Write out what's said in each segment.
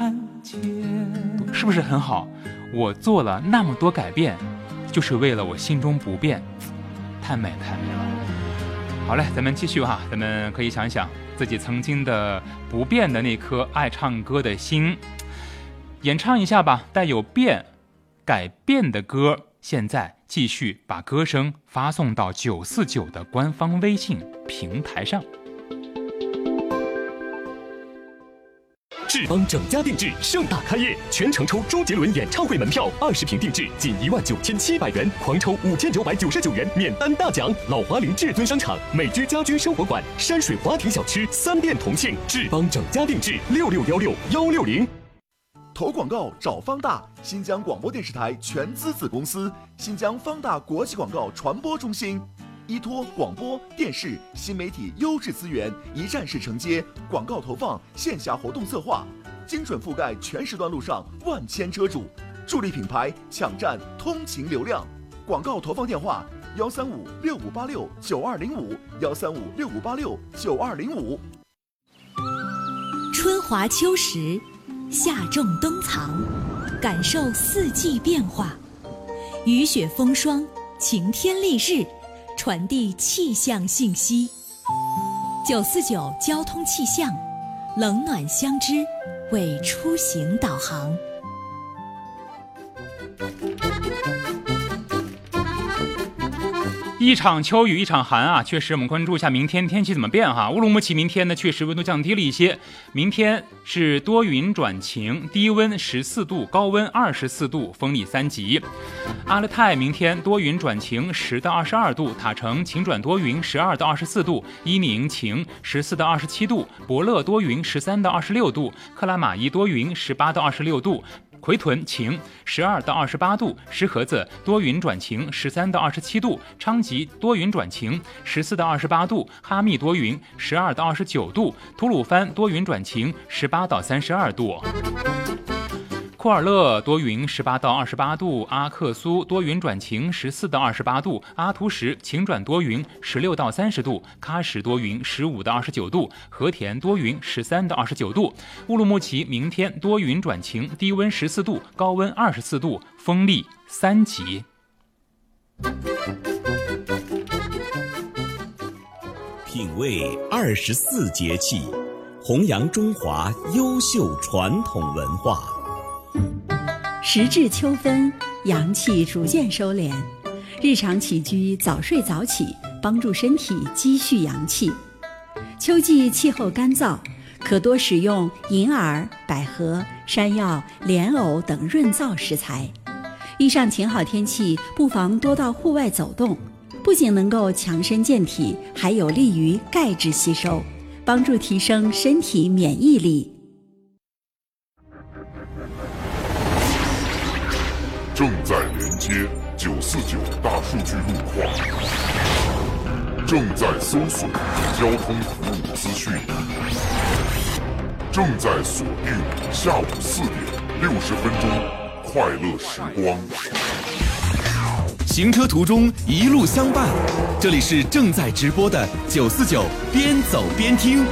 看见，是不是很好？我做了那么多改变，就是为了我心中不变，太美太美了。好嘞，咱们继续哈，咱们可以想想自己曾经的不变的那颗爱唱歌的心，演唱一下吧，带有改变的歌。现在继续把歌声发送到949的官方微信平台上。 志邦整家定制盛大开业，全程抽周杰伦演唱会门票，20瓶定制仅19700元，狂抽5999元免单大奖。老华林至尊商场、美居家居生活馆、山水华庭小区3店同庆，志邦整家定制6616-160。 投广告找方大，新疆广播电视台全资子公司，新疆方大国际广告传播中心，依托广播电视新媒体优质资源，一站式承接广告投放、线下活动策划，精准覆盖全时段路上万千车主，助力品牌抢占通勤流量。广告投放电话：1356586-9205，1356586-9205。 春华秋实，夏种冬藏，感受四季变化，雨雪风霜，晴天丽日，传递气象信息。949交通气象，冷暖相知，为出行导航。 一场秋雨一场寒啊，确实我们关注一下明天天气怎么变哈。乌鲁木齐明天呢确实温度降低了一些，明天是多云转晴，低温14度，高温24度，风力3级。阿勒泰明天多云转晴10到22度，塔城晴转多云12到24度，伊宁晴14到27度，博乐多云13到26度，克拉玛依多云18到26度。奎屯晴12到28度，石河子多云转晴13到27度，昌吉多云转晴14到28度，哈密多云12到29度，吐鲁番多云转晴18到32度。库尔勒多云18到28度，阿克苏多云转晴14到28度，阿图什晴转多云16到30度，喀什多云15到29度，和田多云13到29度。乌鲁木齐明天多云转晴，低温14度，高温24度，风力3级。 品味24节气，弘扬中华优秀传统文化。 时至秋分，阳气逐渐收敛，日常起居早睡早起，帮助身体积蓄阳气。秋季气候干燥，可多使用银耳、百合、山药、莲藕等润燥食材。遇上晴好天气，不妨多到户外走动，不仅能够强身健体，还有利于钙质吸收，帮助提升身体免疫力。 正在连接949大数据路况，正在搜索交通服务资讯，正在锁定下午4点60分钟快乐时光。 行车途中一路相伴，这里是正在直播的949边走边听。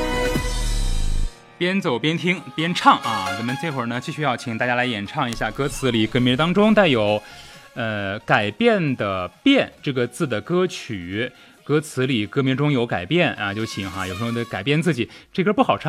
边走边听边唱啊！咱们这会儿呢，继续要请大家来演唱一下歌词里歌名当中带有改变的变这个字的歌曲。歌词里歌名中有改变啊，就请哈，有时候得改变自己，这歌不好唱。